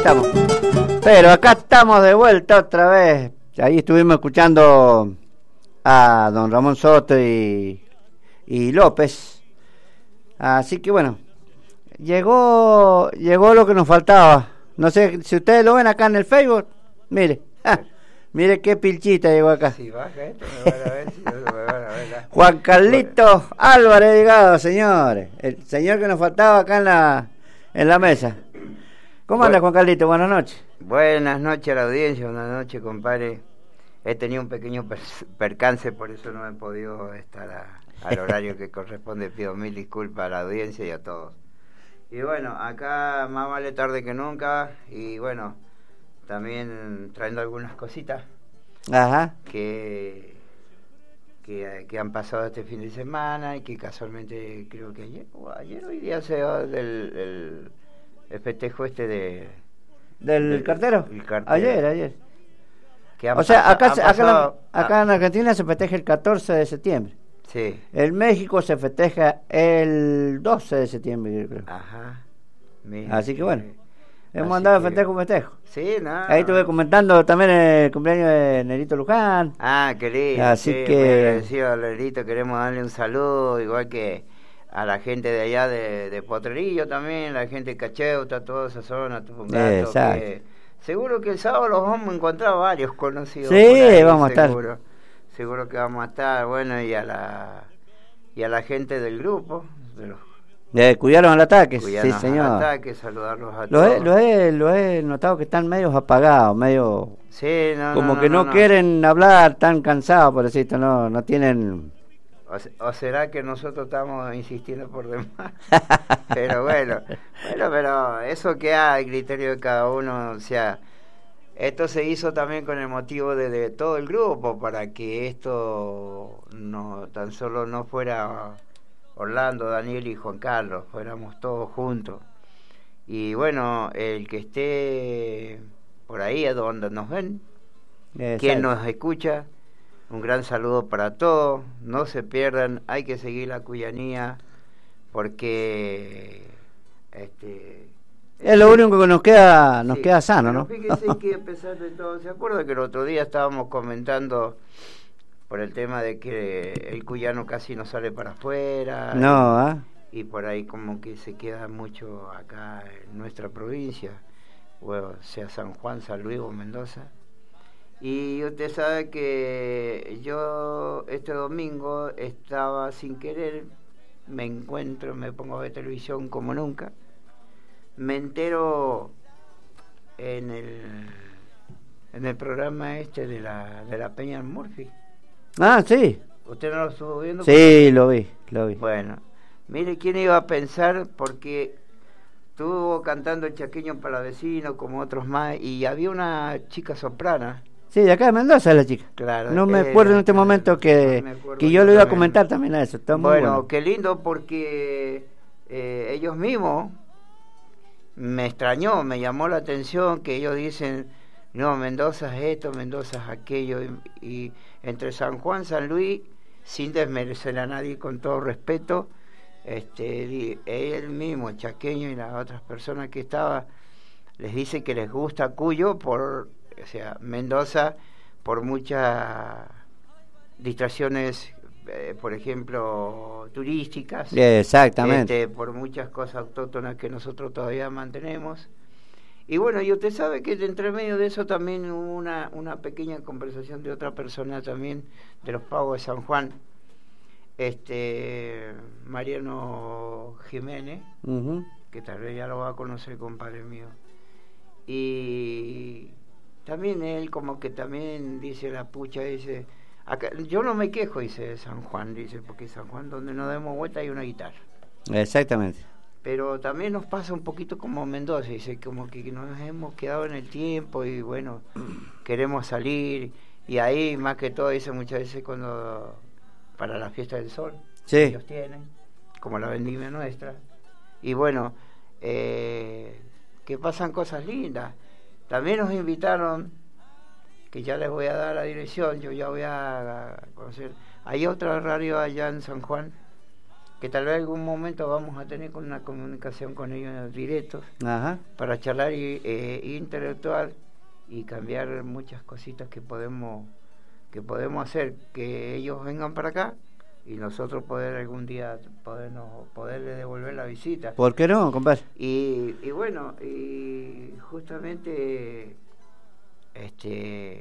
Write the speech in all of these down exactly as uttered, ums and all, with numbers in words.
estamos. Pero acá estamos de vuelta otra vez. Ahí estuvimos escuchando a don Ramón Soto y, y López. Así que bueno, llegó llegó lo que nos faltaba. No sé si ustedes lo ven acá en el Facebook. Mire, ah, mire qué pilchita llegó acá. Si baja esto, me van a ver, si no, me van a ver la... Juan Carlitos Álvarez llegado, señores. El señor que nos faltaba acá en la, en la mesa. ¿Cómo anda, Juan Carlitos? Buenas noches. Buenas noches a la audiencia, buenas noches, compadre. He tenido un pequeño per percance, por eso no he podido estar a, al horario que corresponde. Pido mil disculpas a la audiencia y a todos. Y bueno, acá más vale tarde que nunca. Y bueno, también trayendo algunas cositas. Ajá. Que, que, que han pasado este fin de semana y que casualmente creo que ayer, o ayer hoy día se va del el, el festejo este de... ¿Del del, cartero? El cartero. Ayer, ayer. Que o sea, acá, pasado, acá, en, acá en Argentina se festeja el catorce de septiembre. Sí. En México se festeja el doce de septiembre, yo creo. Ajá. Mira, así que bueno, hemos así andado de que... festejo festejo. Sí, no. Ahí estuve comentando también el cumpleaños de Nerito Luján. Ah, qué lindo. Así sí, que... muy agradecido a Nerito, queremos darle un saludo, igual que a la gente de allá de, de Potrerillo también, la gente de Cacheuta, toda esa zona, Tupungato, exacto. Que seguro que el sábado los vamos a encontrar varios conocidos. Sí, ahí, vamos a seguro. estar. Seguro que vamos a estar, bueno, y a la y a la gente del grupo, de los Eh, cuidaron al ataque, sí señor. Al ataque, saludarlos a lo todos. He, lo, he, lo he notado que están medios apagados, medio... Sí, no, como no, que no, no, no no quieren hablar, tan cansados, por decirlo, no, no tienen... O, o será que nosotros estamos insistiendo por demás. Pero bueno, bueno, pero eso queda al criterio de cada uno. O sea, esto se hizo también con el motivo de, de todo el grupo, para que esto no tan solo no fuera Orlando, Daniel y Juan Carlos, fuéramos todos juntos. Y bueno, el que esté por ahí, a donde nos ven, Exacto. Quien nos escucha, un gran saludo para todos, no se pierdan, hay que seguir la cuyanía, porque este es lo único que nos queda nos sí, queda sano, ¿no? Fíjense que a pesar de todo, ¿se acuerda que el otro día estábamos comentando por el tema de que el cuyano casi no sale para afuera? No, ¿eh? Y por ahí como que se queda mucho acá en nuestra provincia, o sea San Juan, San Luis o Mendoza. Y usted sabe que yo este domingo estaba sin querer, me encuentro, me pongo a ver televisión como nunca, me entero en el en el programa este de la de la Peña Murphy. Ah, sí. ¿Usted no lo estuvo viendo? Sí, lo vi, lo vi. Bueno, mire quién iba a pensar, porque estuvo cantando el Chaqueño para Vecino como otros más, y había una chica soprana. Sí, de acá de Mendoza es la chica. Claro. No me era, acuerdo en este momento que, no que yo le iba a comentar también a eso. Está muy bueno, bueno, qué lindo, porque eh, ellos mismos, me extrañó, me llamó la atención que ellos dicen, no, Mendoza es esto, Mendoza es aquello, y, y entre San Juan, San Luis, sin desmerecer a nadie, con todo respeto, este, él mismo, el chaqueño y las otras personas que estaban, les dice que les gusta Cuyo por... O sea, Mendoza, por muchas distracciones, eh, por ejemplo, turísticas. Exactamente. Este, por muchas cosas autóctonas que nosotros todavía mantenemos. Y bueno, y usted sabe que entre medio de eso también hubo una, una pequeña conversación de otra persona también, de los pagos de San Juan, este Mariano Jiménez, uh-huh. que tal vez ya lo va a conocer, compadre mío. Y... también él como que también dice la pucha, dice, acá, yo no me quejo, dice, de San Juan, dice, porque San Juan donde nos demos vuelta hay una guitarra. Exactamente. Pero también nos pasa un poquito como Mendoza, dice, como que nos hemos quedado en el tiempo y bueno, queremos salir, y ahí más que todo dice muchas veces cuando, para la fiesta del sol, sí. ellos tienen, como la vendimia nuestra, y bueno, eh, que pasan cosas lindas. También nos invitaron, que ya les voy a dar la dirección, yo ya voy a conocer. Hay otra radio allá en San Juan, que tal vez algún momento vamos a tener con una comunicación con ellos directos, Ajá. para charlar y, eh, intelectual y cambiar muchas cositas que podemos que podemos hacer, que ellos vengan para acá y nosotros poder algún día podernos poderle devolver la visita. ¿Por qué no, compadre? Y, y bueno, y justamente este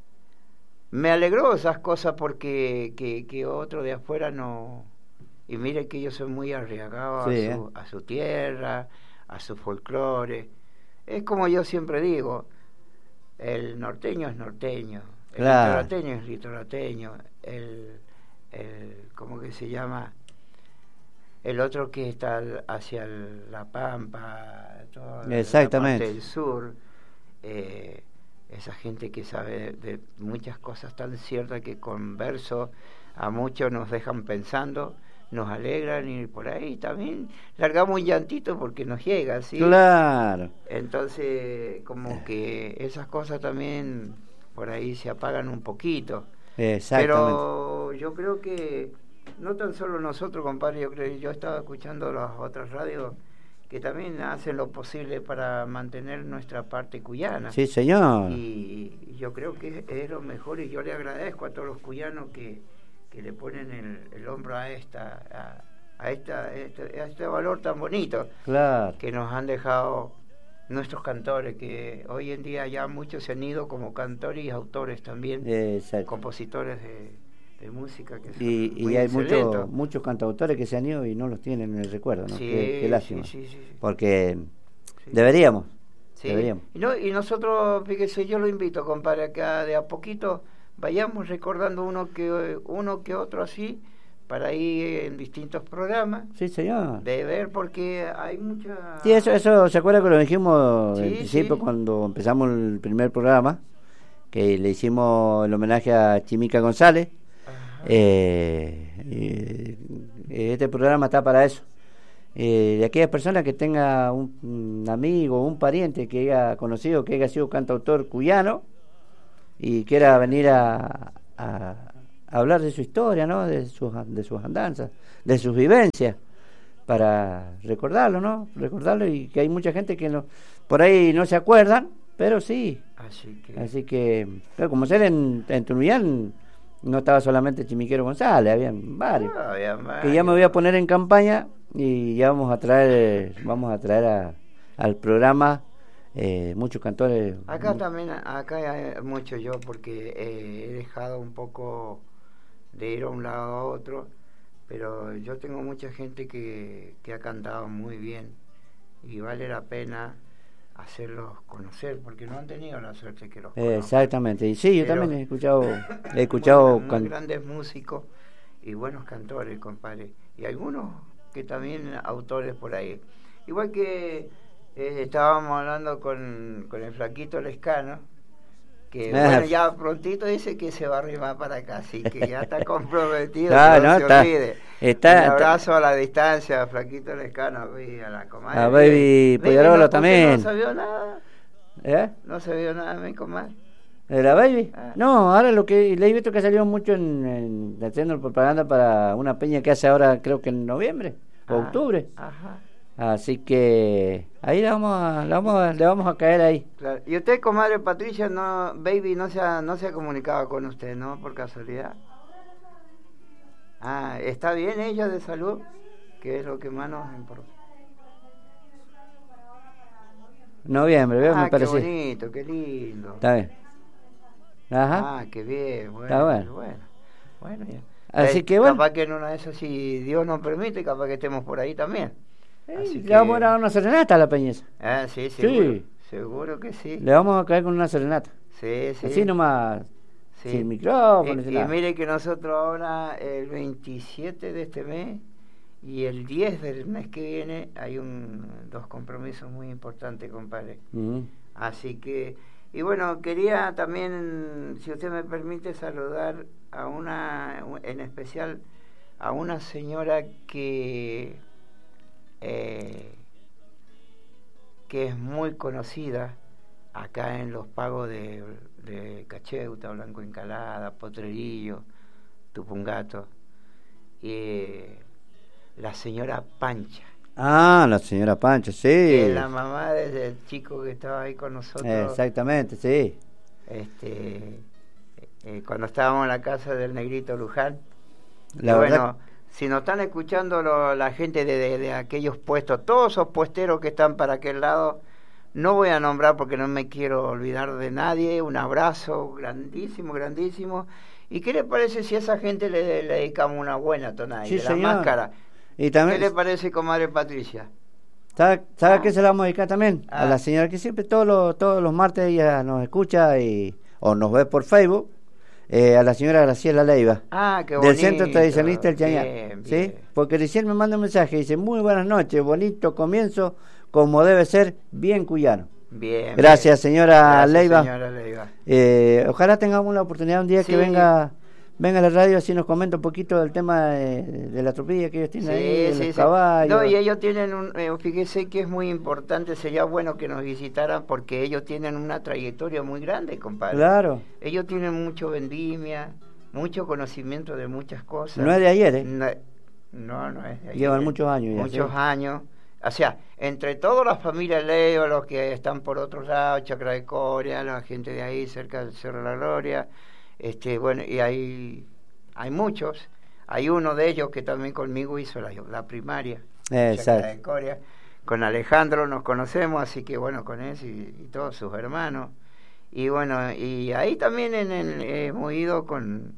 me alegró esas cosas porque que, que otro de afuera no. Y mire que yo soy muy arriesgado sí, a, su, eh. a su tierra, a su folclore. Es como yo siempre digo, el norteño es norteño, el claro. litorateño es litorateño, el, el, ¿cómo que se llama? El otro que está hacia el, La Pampa, toda exactamente. la parte del sur, eh, esa gente que sabe de, de muchas cosas tan ciertas que con versos a muchos nos dejan pensando, nos alegran y por ahí también largamos un llantito porque nos llega, ¿sí? Claro. Entonces, como que esas cosas también por ahí se apagan un poquito. Exactamente. Pero yo creo que no tan solo nosotros, compadre, yo creo yo estaba escuchando las otras radios que también hacen lo posible para mantener nuestra parte cuyana. Sí, señor. Y yo creo que es lo mejor y yo le agradezco a todos los cuyanos que que le ponen el, el hombro a esta a, a esta a este, a este valor tan bonito, claro, que nos han dejado nuestros cantores, que hoy en día ya muchos se han ido como cantores y autores también, exacto, compositores de, de música que son y, y muy hay excelentes. muchos muchos cantautores que se han ido y no los tienen en el recuerdo, ¿no? Sí, qué, qué lástima, sí, sí, sí, sí. Porque Sí. deberíamos, Sí. deberíamos. Y, no, y nosotros, fíjese, yo lo invito, compadre, que de a poquito vayamos recordando uno que uno que otro así para ir en distintos programas. Sí, señor. De ver, porque hay mucha... Sí, eso, eso se acuerda que lo dijimos Sí, al principio, sí. cuando empezamos el primer programa, que le hicimos el homenaje a Chimica González. Eh, y este programa está para eso. Eh, de aquellas personas que tenga un, un amigo, un pariente que haya conocido, que haya sido cantautor cuyano y quiera venir a, a, a hablar de su historia, ¿no? De sus, de sus andanzas, de sus vivencias, para recordarlo, ¿no? Recordarlo, y que hay mucha gente que no, por ahí no se acuerdan, pero sí. Así que, Así que claro, como ser en, en Tunuyán no estaba solamente Chimiquero González, habían varios. Ah, había varios. Que ya me voy a poner en campaña y ya vamos a traer, vamos a traer a, al programa eh, muchos cantores. Acá mu- también, acá hay mucho yo, porque eh, he dejado un poco de ir a un lado a otro, pero yo tengo mucha gente que, que ha cantado muy bien y vale la pena hacerlos conocer, porque no han tenido la suerte que los eh, conozcan. exactamente, y sí, yo Pero- también he escuchado, he escuchado muy, muy can- grandes músicos y buenos cantores, compadre, y algunos que también autores por ahí. Igual que eh, estábamos hablando con, con el flaquito Lescano, que Ah. bueno, ya prontito dice que se va a arrimar para acá, así que ya está comprometido, Ah, no, no, se está- olvide. está- Un abrazo a la distancia, flaquito Lescano, y a la comadre. A Baby Baby, Poyarola ¿no? ¿Usted también. No se vio nada, ¿Eh? no se vio nada, mi comadre. ¿De la Baby? Ah. No, ahora lo que le he visto que salió mucho en, en haciendo propaganda para una peña que hace ahora, creo que en noviembre o Ah, octubre. Ajá. Así que ahí le vamos a, le vamos a, le vamos a caer ahí. Claro. Y usted, comadre Patricia, no, Baby, no se ha, no se ha comunicado con usted, ¿no? Por casualidad. Ah, ¿está bien ella de salud? Que es lo que más nos importa. Noviembre, veo, Ah, me qué parece. bonito, qué lindo. Está bien. Ajá. Ah, qué bien, bueno. Está bueno. Bueno, bueno, ya. Así Eh, que bueno. Capaz que en una de esas, si Dios nos permite, capaz que estemos por ahí también. Así le que- vamos a dar una serenata a la peñeza. Ah, sí, seguro. Sí. Seguro que sí. Le vamos a caer con una serenata. Sí, sí. Así nomás, Sí. sin micrófono. Y, sin y nada. mire que nosotros ahora, el veintisiete de este mes y el diez del mes que viene, hay un dos compromisos muy importantes, compadre. Ujú. Así que, y bueno, quería también, si usted me permite, saludar a una, en especial, a una señora que, eh, que es muy conocida acá en los pagos de, de Cacheuta, Blanco Encalada, Potrerillo, Tupungato. Y la señora Pancha. Ah, la señora Pancha, sí. Que es la mamá del chico que estaba ahí con nosotros. Exactamente, sí. Este, eh, cuando estábamos en la casa del Negrito Luján. La y verdad... bueno, si nos están escuchando lo, la gente de, de, de aquellos puestos, todos esos puesteros que están para aquel lado, no voy a nombrar porque no me quiero olvidar de nadie. Un abrazo grandísimo, grandísimo. ¿Y qué le parece si a esa gente le, le dedicamos una buena tonada? Sí, de la señor. máscara. Y también, ¿Qué le parece, comadre Patricia? ¿Sabe, sabe Ah. a qué se la vamos a dedicar también? Ah. A la señora que siempre todos los, todos los martes ella nos escucha y, o nos ve por Facebook, eh, a la señora Graciela Leiva. Ah, qué del bonito. Centro Tradicionalista del Chañar. Bien, ¿Sí? bien. Porque recién me manda un mensaje, dice, muy buenas noches, bonito comienzo, como debe ser, bien cuyano. Bien. Gracias, señora Gracias, Leiva. señora Leiva. Eh, ojalá tengamos la oportunidad un día Sí. que venga venga a la radio, así nos comenta un poquito del tema de, de la tropilla que ellos tienen Sí, ahí, de sí, los sí. caballos. No, y ellos tienen un, eh, fíjese que es muy importante, sería bueno que nos visitaran porque ellos tienen una trayectoria muy grande, compadre. Claro. Ellos tienen mucho vendimia, mucho conocimiento de muchas cosas. No es de ayer, ¿eh? No, no, no es de ayer. Llevan muchos años ya. Muchos ¿sí? años. O sea, entre todas las familias Leo, los que están por otro lado, Chacra de Coria, la gente de ahí cerca del Cerro de la Gloria, este, bueno, y hay, hay muchos. Hay uno de ellos que también conmigo hizo la, la primaria, Exacto. Chacra de Coria. Con Alejandro nos conocemos, así que bueno, con él y, y todos sus hermanos. Y bueno, y ahí también en el, hemos ido con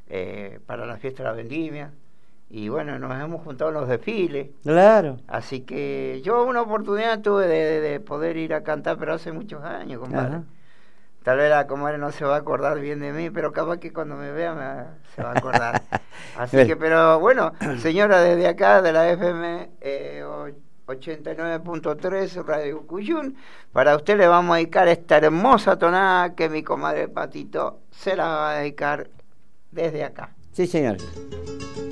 eh, para la fiesta de la vendimia. Y bueno, nos hemos juntado en los desfiles. Claro. Así que yo una oportunidad tuve de, de, de poder ir a cantar, pero hace muchos años, compadre. Ajá. Tal vez la comadre no se va a acordar bien de mí, pero capaz que cuando me vea me, se va a acordar. Así que, pero bueno, señora, desde acá de la F M eh, ochenta y nueve punto tres Radio Cuyún, para usted le vamos a dedicar esta hermosa tonada que mi comadre Patito se la va a dedicar desde acá. Sí, señor.